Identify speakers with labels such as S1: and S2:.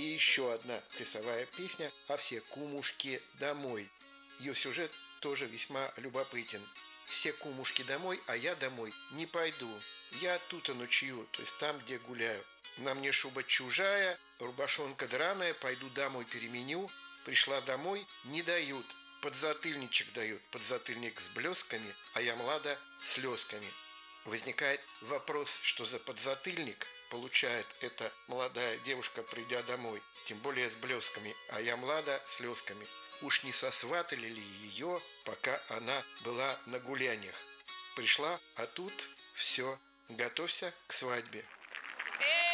S1: И еще одна плясовая песня «А все кумушки домой». Ее сюжет тоже весьма любопытен. Все кумушки домой, а я домой не пойду. Я тут и ночую, то есть там, где гуляю. На мне шуба чужая, рубашонка драная, пойду домой переменю. Пришла домой, не дают. Подзатыльничек дают, подзатыльник с блесками, а я млада слезками. Возникает вопрос, что за подзатыльник получает эта молодая девушка, придя домой, тем более с блесками, а я млада слезками. Уж не сосватали ли ее, пока она была на гуляниях? Пришла, а тут все, готовься к свадьбе.